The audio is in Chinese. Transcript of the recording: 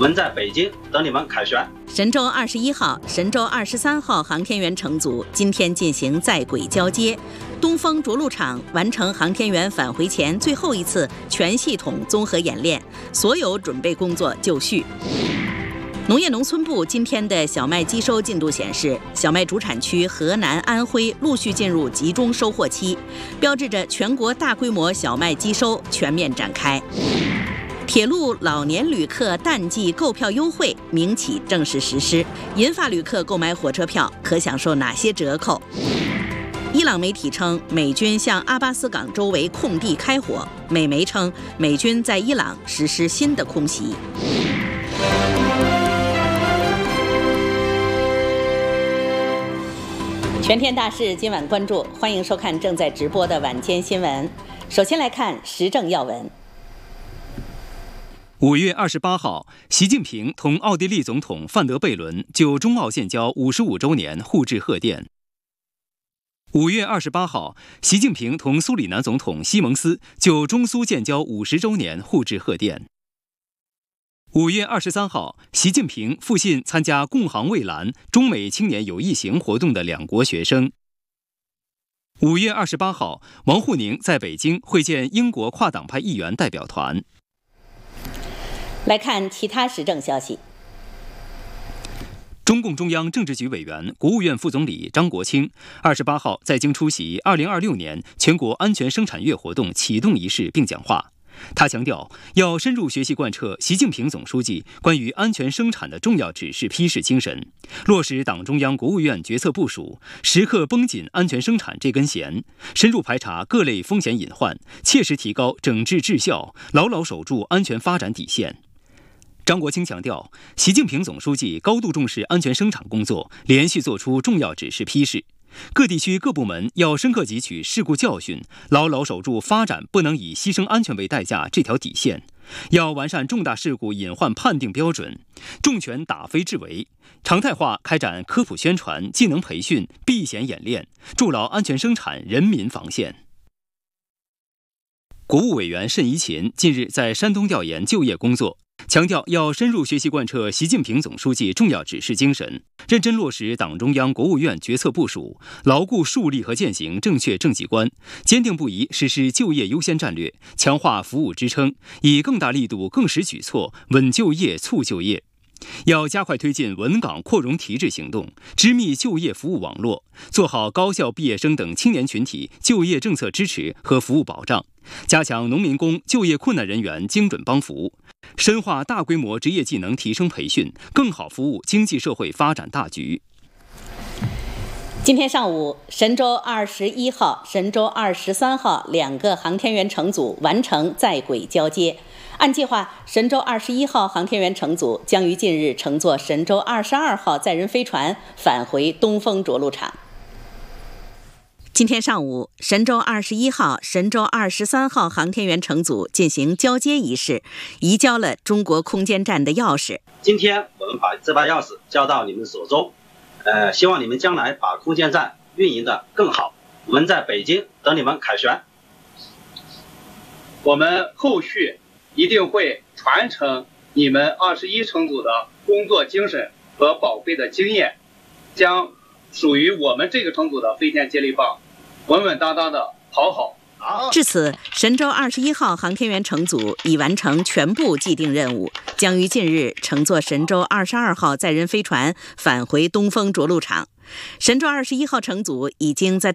我们在北京等你们凯旋。 神舟21号、神舟23号航天员乘组今天进行在轨交接，东风着陆场完成航天员返回前最后一次全系统综合演练，所有准备工作就绪。农业农村部今天的小麦机收进度显示，小麦主产区河南、安徽陆续进入集中收获期，标志着全国大规模小麦机收全面展开。铁路老年旅客淡季购票优惠明起正式实施，银发旅客购买火车票可享受哪些折扣？伊朗媒体称，美军向阿巴斯港周围空地开火，美媒称美军在伊朗实施新的空袭。全天大事今晚关注，欢迎收看正在直播的晚间新闻。首先来看时政要闻。 5月28号，习近平同奥地利总统范德贝伦就中奥建交55周年互致贺电。5月28号，习近平同苏里南总统西蒙斯就中苏建交50周年互致贺电。5月23号，习近平复信参加共航蔚蓝中美青年友谊行活动的两国学生。5月28号，王沪宁在北京会见英国跨党派议员代表团。 来看其他时政消息。 中共中央政治局委员、国务院副总理张国清28号在京出席2026年全国安全生产月活动启动仪式并讲话。他强调，要深入学习贯彻习近平总书记关于安全生产的重要指示批示精神，落实党中央、国务院决策部署，时刻绷紧安全生产这根弦，深入排查各类风险隐患，切实提高整治质效，牢牢守住安全发展底线。张国清强调，习近平总书记高度重视安全生产工作，连续作出重要指示批示。各地区各部门要深刻汲取事故教训，牢牢守住发展不能以牺牲安全为代价这条底线，要完善重大事故隐患判定标准，重拳打非治为，常态化开展科普宣传、技能培训、避险演练，筑牢安全生产人民防线。国务委员慎贻勤近日在山东调研就业工作，强调要深入学习贯彻习近平总书记重要指示精神，认真落实党中央、国务院决策部署，牢固树立和践行正确政绩观，坚定不移实施就业优先战略，强化服务支撑，以更大力度、更实举措稳就业、促就业。要加快推进稳岗扩容提质行动，织密就业服务网络，做好高校毕业生等青年群体就业政策支持和服务保障，加强农民工就业困难人员精准帮扶，深化大规模职业技能提升培训，更好服务经济社会发展大局。 今天上午，神舟21号、神舟23号两个航天员乘组完成在轨交接。按计划，神舟21号航天员乘组将于近日乘坐神舟22号载人飞船返回东风着陆场。今天上午，神舟21号、神舟23号航天员乘组进行交接仪式，移交了中国空间站的钥匙。 今天我们把这把钥匙交到你们手中，希望你们将来把空间站运营得更好。我们在北京等你们凯旋。 我们后续一定会传承你们21乘组的工作精神和宝贵的经验，将属于我们这个乘组的飞天接力棒稳稳当当的跑好。 至此，神舟21号航天员乘组已完成全部既定任务，将于近日乘坐神舟22号载人飞船返回东风着陆场。神舟21号乘组已经在